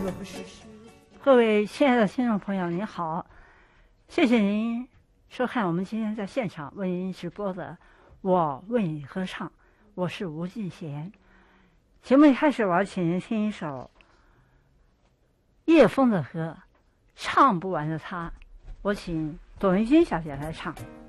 各位亲爱的听众朋友，您好，谢谢您收看我们今天在现场为您直播的《我为你歌唱》，我是吴敬贤。节目一开始，我要请您听一首叶枫的歌《唱不完的她》，我请董玉君小姐来唱。